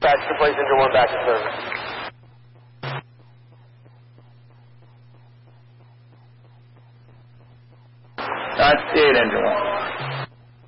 dispatch to place engine 1 back in service. That's 8, engine 1.